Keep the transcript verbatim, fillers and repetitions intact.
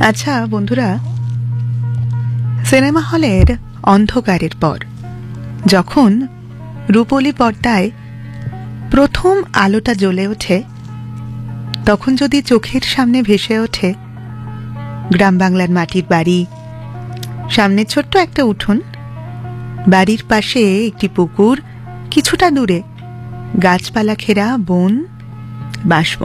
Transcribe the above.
আচ্ছা বন্ধুরা, সিনেমা হলের অন্ধকারের পর যখন রূপোলী পর্দায় প্রথম আলোটা জ্বলে ওঠে, তখন যদি চোখের সামনে ভেসে ওঠে গ্রাম বাংলার মাটির বাড়ি, সামনে ছোট্ট একটা উঠোন, বাড়ির পাশে একটি পুকুর, কিছুটা দূরে গাছপালা ঘেরা বন, বাঁশ